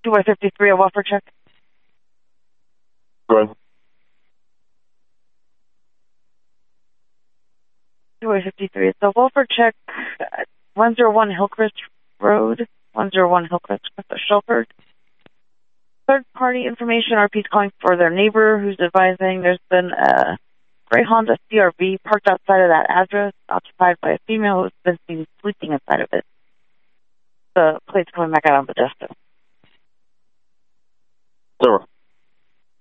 253, a welfare check. Go ahead. 253, it's a welfare check, 101 Hillcrest Road, 101 Hillcrest, Shelford. Third-party information, RP's calling for their neighbor who's advising there's been a gray Honda CRV parked outside of that address, occupied by a female who's been seen sleeping inside of it. The plate's coming back out on Modesto. Over.